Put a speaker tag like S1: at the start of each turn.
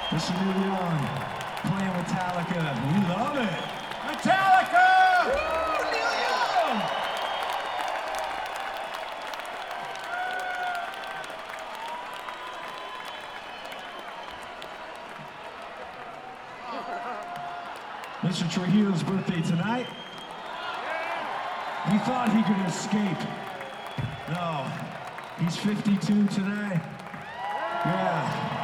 S1: Mr. Neil Young playing Metallica. We love it. Metallica! Woo, Neil Young! Mr. Trujillo's birthday tonight. He thought he could escape. No, he's 52 today. Yeah.